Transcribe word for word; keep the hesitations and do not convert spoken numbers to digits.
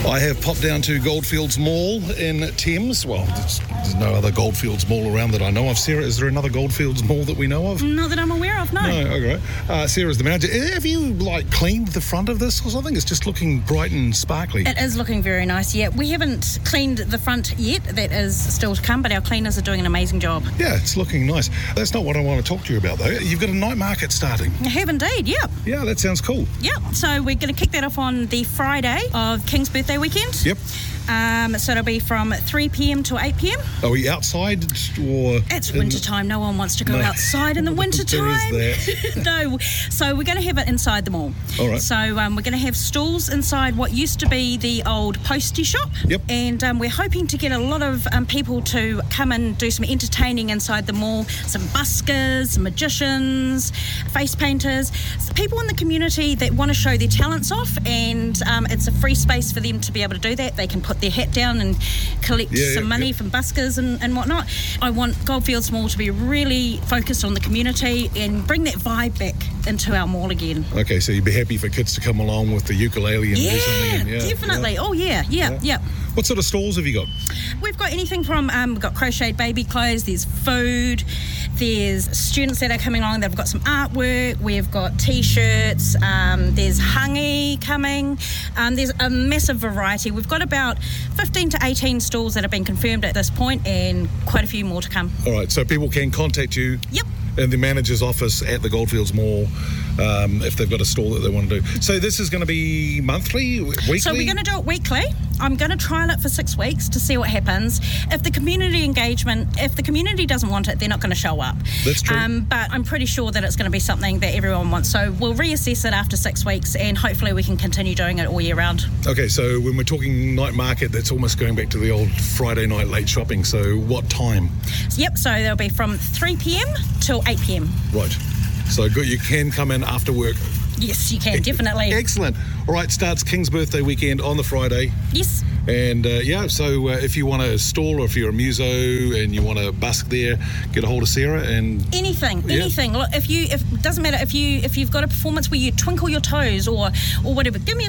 I have popped down to Goldfields Mall in Thames. Well, there's, there's no other Goldfields Mall around that I know of. Sarah, is there another Goldfields Mall that we know of? Not that I'm aware of, no. No, okay. Uh, Sarah's the manager. Have you, like, cleaned the front of this or something? It's just looking bright and sparkly. It is looking very nice, yeah. We haven't cleaned the front yet. That is still to come, but our cleaners are doing an amazing job. Yeah, it's looking nice. That's not what I want to talk to you about, though. You've got a night market starting. I have indeed, yeah. Yeah, that sounds cool. Yeah, so we're going to kick that off on the Friday of King's birthday weekend. Yep. Um, so it'll be from three p.m. to eight p.m. Are we outside or... It's winter time. No one wants to go no. outside in the winter time. There is that. No. So we're going to have it inside the mall. All right. So um, we're going to have stalls inside what used to be the old postie shop. Yep. And um, we're hoping to get a lot of um, people to come and do some entertaining inside the mall. Some buskers, some magicians, face painters, people in the community that want to show their talents off, and um, it's a free space for them to be able to do that. They can put their hat down and collect yeah, some yeah, money yeah. from buskers and, and whatnot. I want Goldfields Mall to be really focused on the community and bring that vibe back into our mall again. Okay, so you'd be happy for kids to come along with the ukulele and yeah, do something? And, yeah, definitely. Yeah. Oh, yeah, yeah, yeah, yeah. What sort of stalls have you got? We've got anything from, um, we've got crocheted baby clothes, there's food, there's students that are coming along that have got some artwork, we've got T-shirts, um, there's hangi coming, um, there's a massive variety. We've got about fifteen to eighteen stalls that have been confirmed at this point, and quite a few more to come. All right, so people can contact you Yep. in the manager's office at the Goldfields Mall um, if they've got a stall that they want to do. So this is going to be monthly, weekly? So we're going to do it weekly. I'm going to trial it for six weeks to see what happens. If the community engagement, if the community doesn't want it, they're not going to show up. That's true. Um, but I'm pretty sure that it's going to be something that everyone wants. So we'll reassess it after six weeks and hopefully we can continue doing it all year round. Okay, so when we're talking night market, that's almost going back to the old Friday night late shopping. So what time? Yep, so they'll be from three p.m. till eight p.m. Right. So good, you can come in after work. Yes, you can, definitely. Excellent. All right, starts King's birthday weekend on the Friday. Yes. And, uh, yeah, so uh, if you want a stall or if you're a muso and you want to busk there, get a hold of Sarah and... Anything, yeah. anything. Look, if you, if doesn't matter, if, you, if you've got a performance where you twinkle your toes or, or whatever, give me a